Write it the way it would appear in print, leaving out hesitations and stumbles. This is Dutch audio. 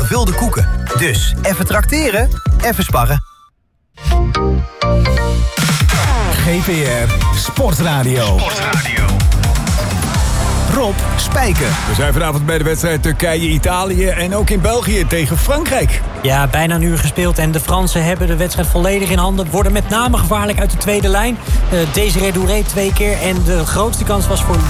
gevulde koeken. Dus even trakteren, even sparren. GPR Sportradio. Rob Spijker. We zijn vanavond bij de wedstrijd Turkije-Italië en ook in België tegen Frankrijk. Ja, bijna een uur gespeeld en de Fransen hebben de wedstrijd volledig in handen. Worden met name gevaarlijk uit de tweede lijn. Desiré Doué 2 keer en de grootste kans was voor